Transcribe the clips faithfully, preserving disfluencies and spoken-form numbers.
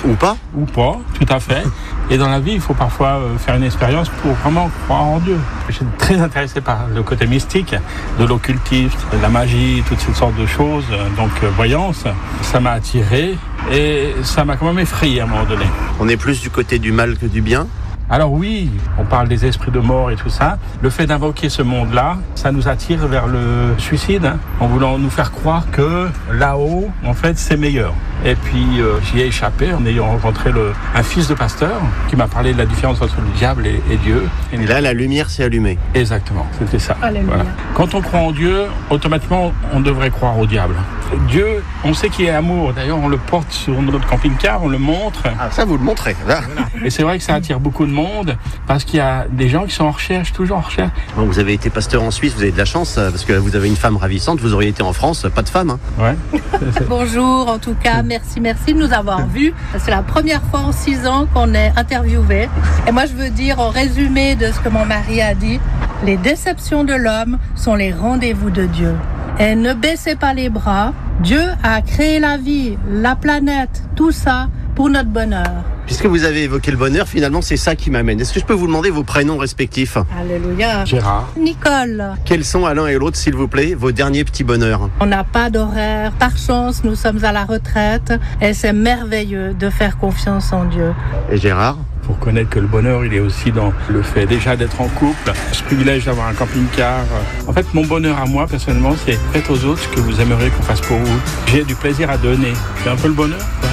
Ou pas. Ou pas, tout à fait. Et dans la vie, il faut parfois faire une expérience pour vraiment croire en Dieu. Je suis très intéressé par le côté mystique, de l'occultisme, de la magie, toutes ces sortes de choses. Donc, voyance, ça m'a attiré et ça m'a quand même effrayé à un moment donné. On est plus du côté du mal que du bien ? Alors oui, on parle des esprits de mort et tout ça. Le fait d'invoquer ce monde-là, ça nous attire vers le suicide, hein, en voulant nous faire croire que là-haut, en fait, c'est meilleur. Et puis, euh, j'y ai échappé en ayant rencontré le, un fils de pasteur qui m'a parlé de la différence entre le diable et, et Dieu. Et là, la lumière s'est allumée. Exactement, c'était ça. Alléluia. Voilà. Quand on croit en Dieu, automatiquement, on devrait croire au diable. Dieu, on sait qu'il est amour. D'ailleurs, on le porte sur notre camping-car, on le montre. Ah, ça, vous le montrez. Là. Et c'est vrai que ça attire beaucoup de monde parce qu'il y a des gens qui sont en recherche, toujours en recherche. Bon, vous avez été pasteur en Suisse, vous avez de la chance parce que vous avez une femme ravissante. Vous auriez été en France, pas de femme. Hein. Ouais. Bonjour, en tout cas, merci, merci de nous avoir vus. C'est la première fois en six ans qu'on est interviewé. Et moi, je veux dire, en résumé de ce que mon mari a dit, les déceptions de l'homme sont les rendez-vous de Dieu. Et ne baissez pas les bras. Dieu a créé la vie, la planète, tout ça pour notre bonheur. Puisque vous avez évoqué le bonheur, finalement, c'est ça qui m'amène. Est-ce que je peux vous demander vos prénoms respectifs ? Alléluia. Gérard. Nicole. Quels sont à l'un et l'autre, s'il vous plaît, vos derniers petits bonheurs ? On n'a pas d'horaire. Par chance, nous sommes à la retraite et c'est merveilleux de faire confiance en Dieu. Et Gérard ? Pour connaître que le bonheur, il est aussi dans le fait déjà d'être en couple, ce privilège d'avoir un camping-car. En fait, mon bonheur à moi, personnellement, c'est faites aux autres ce que vous aimeriez qu'on fasse pour vous. J'ai du plaisir à donner. C'est un peu le bonheur, quoi.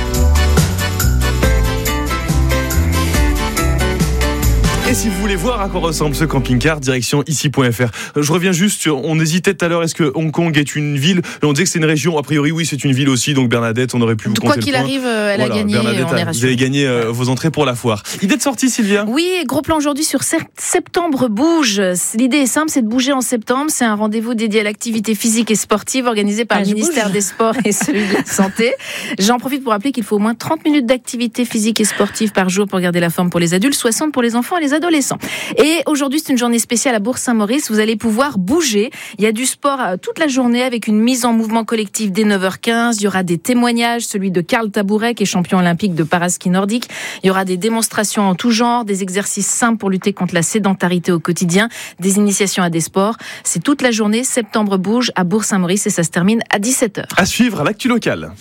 Et si vous voulez voir à quoi ressemble ce camping-car, direction ici point f r. Je reviens juste sur, on hésitait tout à l'heure, est-ce que Hong Kong est une ville ? On disait que c'est une région, a priori oui, c'est une ville aussi, donc Bernadette, on aurait pu vous compter Quoi le qu'il point. arrive, elle voilà, a gagné, Bernadette, on est vous rassurés. avez gagné euh, vos entrées pour la foire. Idée de sortie, Sylvia ? Oui, gros plan aujourd'hui sur Septembre Bouge. L'idée est simple, c'est de bouger en septembre. C'est un rendez-vous dédié à l'activité physique et sportive organisé par Ah, le ministère bouge. des Sports et celui de la Santé. J'en profite pour rappeler qu'il faut au moins trente minutes d'activité physique et sportive par jour pour garder la forme pour les adultes, soixante pour les enfants et les adolescents. Et aujourd'hui, c'est une journée spéciale à Bourg-Saint-Maurice. Vous allez pouvoir bouger. Il y a du sport toute la journée avec une mise en mouvement collectif dès neuf heures quinze. Il y aura des témoignages, celui de Karl Tabouret, qui est champion olympique de paraski nordique. Il y aura des démonstrations en tout genre, des exercices simples pour lutter contre la sédentarité au quotidien, des initiations à des sports. C'est toute la journée. Septembre Bouge à Bourg-Saint-Maurice et ça se termine à dix-sept heures. À suivre à l'actu locale.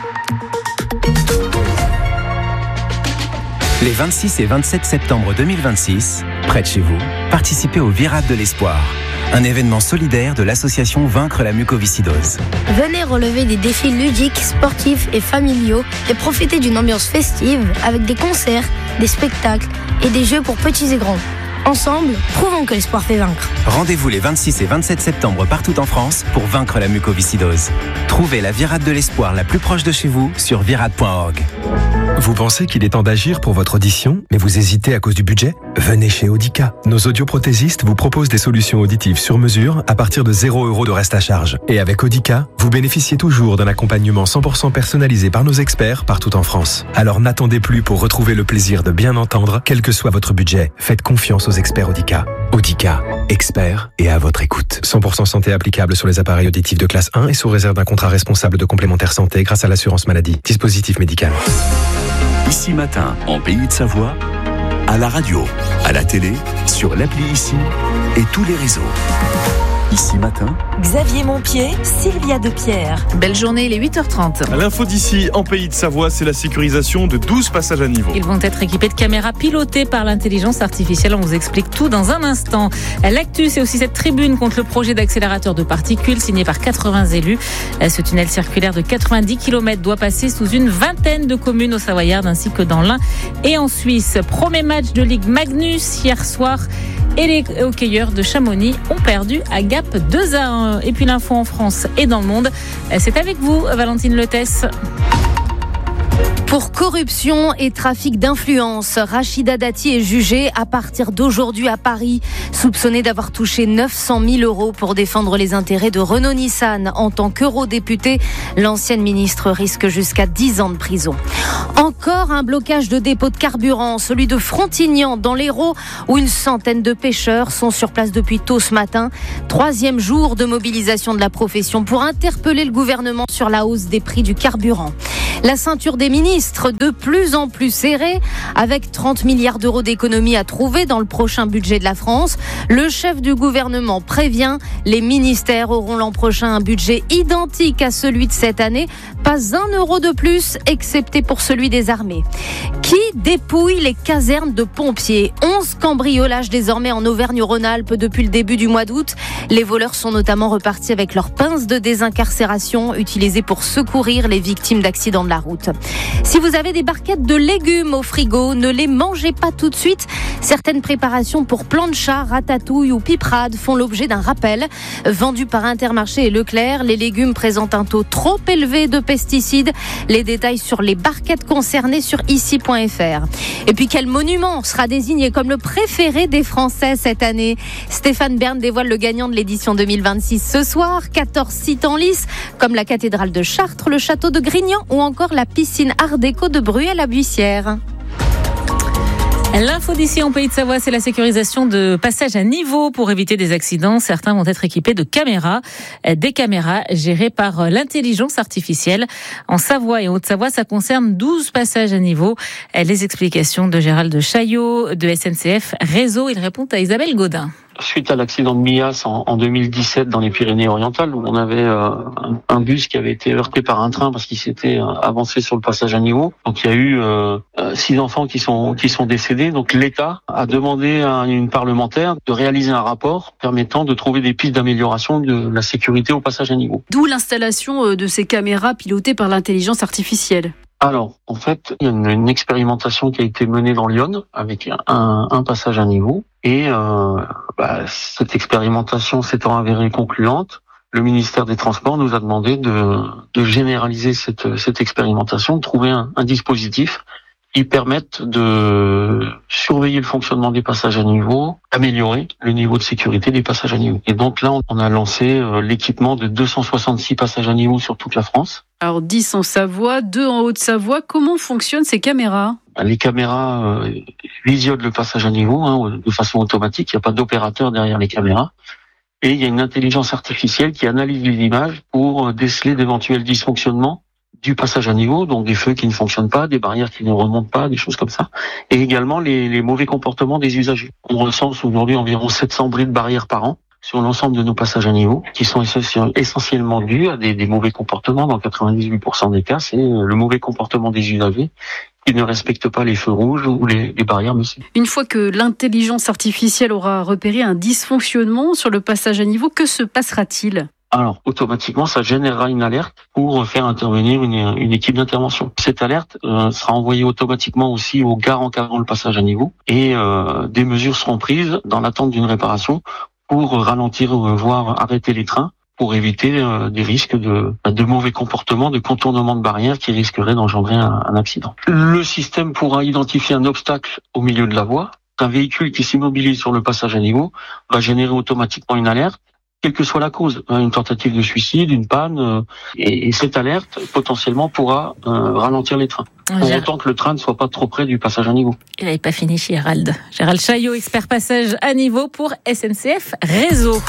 Les vingt-six et vingt-sept septembre deux mille vingt-six, près de chez vous, participez au Virade de l'Espoir, un événement solidaire de l'association Vaincre la mucoviscidose. Venez relever des défis ludiques, sportifs et familiaux et profitez d'une ambiance festive avec des concerts, des spectacles et des jeux pour petits et grands. Ensemble, prouvons que l'espoir fait vaincre. Rendez-vous les vingt-six et vingt-sept septembre partout en France pour vaincre la mucoviscidose. Trouvez la Virade de l'Espoir la plus proche de chez vous sur virade point org. Vous pensez qu'il est temps d'agir pour votre audition, mais vous hésitez à cause du budget ? Venez chez Audica. Nos audioprothésistes vous proposent des solutions auditives sur mesure à partir de zéro euro de reste à charge. Et avec Audica, vous bénéficiez toujours d'un accompagnement cent pour cent personnalisé par nos experts partout en France. Alors n'attendez plus pour retrouver le plaisir de bien entendre, quel que soit votre budget. Faites confiance aux experts Audica. Audica, experts et à votre écoute. cent pour cent santé applicable sur les appareils auditifs de classe un et sous réserve d'un contrat responsable de complémentaire santé grâce à l'assurance maladie. Dispositif médical. Ici Matin, en Pays de Savoie, à la radio, à la télé, sur l'appli Ici et tous les réseaux. Ici Matin, Xavier Montpied, Sylvia Depierre. Belle journée, il est huit heures trente. À l'info d'ici, en Pays de Savoie, c'est la sécurisation de douze passages à niveau. Ils vont être équipés de caméras pilotées par l'intelligence artificielle. On vous explique tout dans un instant. L'actu, c'est aussi cette tribune contre le projet d'accélérateur de particules signé par quatre-vingts élus. Ce tunnel circulaire de quatre-vingt-dix kilomètres doit passer sous une vingtaine de communes au Savoyard ainsi que dans l'Ain et en Suisse. Premier match de Ligue Magnus hier soir. Et les hockeyeurs de Chamonix ont perdu à Gap deux à un. Et puis l'info en France et dans le monde, c'est avec vous, Valentine Letès. Pour corruption et trafic d'influence, Rachida Dati est jugée à partir d'aujourd'hui à Paris, soupçonnée d'avoir touché neuf cent mille euros pour défendre les intérêts de Renault-Nissan. En tant qu'eurodéputée, l'ancienne ministre risque jusqu'à dix ans de prison. Encore un blocage de dépôt de carburant, celui de Frontignan dans l'Hérault, où une centaine de pêcheurs sont sur place depuis tôt ce matin. Troisième jour de mobilisation de la profession pour interpeller le gouvernement sur la hausse des prix du carburant. La ceinture des ministres de plus en plus serrée, avec trente milliards d'euros d'économies à trouver dans le prochain budget de la France. Le chef du gouvernement prévient, les ministères auront l'an prochain un budget identique à celui de cette année, pas un euro de plus, excepté pour celui des armées. Qui dépouille les casernes de pompiers? onze cambriolages désormais en Auvergne-Rhône-Alpes depuis le début du mois d'août. Les voleurs sont notamment repartis avec leurs pinces de désincarcération utilisées pour secourir les victimes d'accidents de la route. Si vous avez des barquettes de légumes au frigo, ne les mangez pas tout de suite. Certaines préparations pour plancha, ratatouille ou piperade font l'objet d'un rappel. Vendus par Intermarché et Leclerc, les légumes présentent un taux trop élevé de pesticides. Les détails sur les barquettes concernées sur ici point f r. Et puis quel monument sera désigné comme le préféré des Français cette année? Stéphane Bern dévoile le gagnant de l'édition deux mille vingt-six ce soir. quatorze sites en lice, comme la cathédrale de Chartres, le château de Grignan ou encore la piscine Art déco de Bruay-la-Buissière. L'info d'ici en Pays de Savoie, c'est la sécurisation de passages à niveau pour éviter des accidents. Certains vont être équipés de caméras, des caméras gérées par l'intelligence artificielle. En Savoie et Haute-Savoie, ça concerne douze passages à niveau. Les explications de Gérald Chaillot de S N C F Réseau. Il répond à Isabelle Gaudin. Suite à l'accident de Millas en, en deux mille dix-sept dans les Pyrénées-Orientales, où on avait euh, un, un bus qui avait été heurté par un train parce qu'il s'était euh, avancé sur le passage à niveau. Donc il y a eu euh, six enfants qui sont qui sont décédés. Donc l'État a demandé à une parlementaire de réaliser un rapport permettant de trouver des pistes d'amélioration de la sécurité au passage à niveau. D'où l'installation de ces caméras pilotées par l'intelligence artificielle. Alors, en fait, il y a une, une expérimentation qui a été menée dans l'Yonne avec un, un passage à niveau. Et euh, bah, cette expérimentation s'étant avérée concluante, le ministère des Transports nous a demandé de, de généraliser cette, cette expérimentation, de trouver un, un dispositif qui permette de surveiller le fonctionnement des passages à niveau, améliorer le niveau de sécurité des passages à niveau. Et donc là, on a lancé l'équipement de deux cent soixante-six passages à niveau sur toute la France. Alors dix en Savoie, deux en Haute-Savoie. Comment fonctionnent ces caméras ? Les caméras euh, visionnent le passage à niveau hein, de façon automatique. Il n'y a pas d'opérateur derrière les caméras. Et il y a une intelligence artificielle qui analyse les images pour déceler d'éventuels dysfonctionnements du passage à niveau, donc des feux qui ne fonctionnent pas, des barrières qui ne remontent pas, des choses comme ça. Et également les, les mauvais comportements des usagers. On recense aujourd'hui environ sept cents bris de barrières par an sur l'ensemble de nos passages à niveau, qui sont essentiellement dus à des, des mauvais comportements. Dans quatre-vingt-dix-huit pour cent des cas, c'est le mauvais comportement des usagers qui ne respectent pas les feux rouges ou les, les barrières monsieur. Une fois que l'intelligence artificielle aura repéré un dysfonctionnement sur le passage à niveau, que se passera-t-il ? Alors, automatiquement, ça générera une alerte pour faire intervenir une, une équipe d'intervention. Cette alerte euh, sera envoyée automatiquement aussi aux gares encadrant le passage à niveau et euh, des mesures seront prises dans l'attente d'une réparation pour ralentir, voire arrêter les trains, pour éviter euh, des risques de, de mauvais comportements, de contournement de barrières qui risqueraient d'engendrer un, un accident. Le système pourra identifier un obstacle au milieu de la voie. Un véhicule qui s'immobilise sur le passage à niveau va générer automatiquement une alerte, quelle que soit la cause, une tentative de suicide, une panne, et cette alerte potentiellement pourra euh, ralentir les trains. Pour autant que le train ne soit pas trop près du passage à niveau. Il n'avait pas fini, Gérald. Gérald Chaillot, expert passage à niveau pour S N C F Réseau.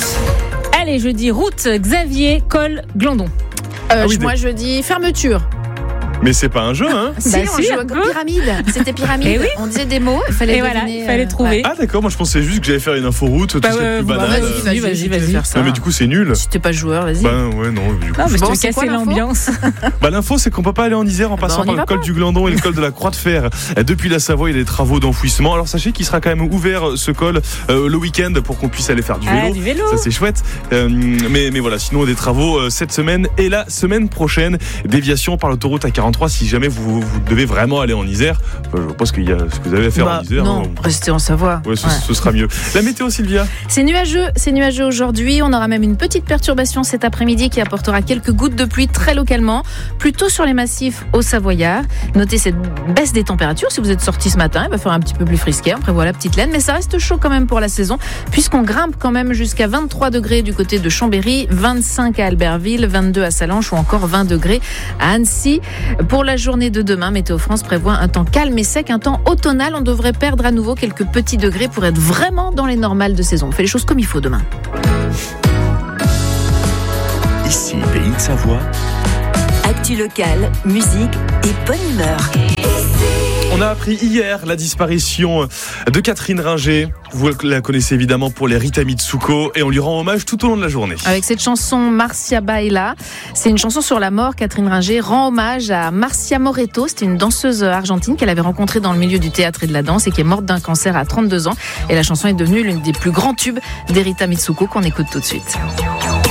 Allez, je dis route Xavier Col Glandon. Euh, ah oui, moi, des... je dis fermeture. Mais c'est pas un jeu, hein? Si, bah on si, joue à pyramide. C'était pyramide. Et oui. On disait des mots, il fallait Et voilà, deviner, il fallait euh, trouver. Ah d'accord, moi je pensais juste que j'allais faire une inforoute, tout bah, ce qui est plus bah, banal. Vas-y, vas-y, vas-y, vas-y. Non mais du coup c'est nul. Si t'es pas joueur, vas-y. Ben ouais, non. Du coup, non, mais je bon, te casser l'ambiance. Bah l'info c'est qu'on peut pas aller en Isère en passant bah, par le col pas. du Glandon et le col de la Croix de Fer. Depuis la Savoie, il y a des travaux d'enfouissement. Alors sachez qu'il sera quand même ouvert ce col euh, le week-end pour qu'on puisse aller faire du vélo. Ah, du vélo. Ça c'est chouette. Euh, mais mais voilà, sinon des travaux euh, cette semaine et la semaine prochaine. Déviation par l'autoroute A quarante-trois si jamais vous, vous devez vraiment aller en Isère. Enfin, je pense qu'il y a ce que vous avez à faire bah, en Isère. Non, hein. restez en Savoie. Ouais, ce, Ouais. ce sera mieux. La météo, Sylvia. C'est nuageux, c'est nuageux aujourd'hui. On aura même une petite perturbation cet après-midi qui apportera quelques gouttes de pluie très localement, plutôt sur les massifs au Savoyard. Notez cette baisse des températures. Si vous êtes sorti ce matin, il va faire un petit peu plus frisquet. On prévoit la petite laine, mais ça reste chaud quand même pour la saison, puisqu'on grimpe quand même jusqu'à vingt-trois degrés du côté de Chambéry, vingt-cinq à Albertville, vingt-deux à Sallanches ou encore vingt degrés à Annecy. Pour la journée de demain, Météo France prévoit un temps calme et sec, un temps automnal. On devrait perdre à nouveau quelques petits degrés pour être vraiment dans les normales de saison. On fait les choses comme il faut demain. Ici, Pays de Savoie, Actu locale, musique et bonne humeur. On a appris hier la disparition de Catherine Ringer. Vous la connaissez évidemment pour les Rita Mitsuko et on lui rend hommage tout au long de la journée. Avec cette chanson Marcia Baila, c'est une chanson sur la mort. Catherine Ringer rend hommage à Marcia Moreto. C'était une danseuse argentine qu'elle avait rencontrée dans le milieu du théâtre et de la danse et qui est morte d'un cancer à trente-deux ans. Et la chanson est devenue l'une des plus grands tubes des Rita Mitsuko qu'on écoute tout de suite.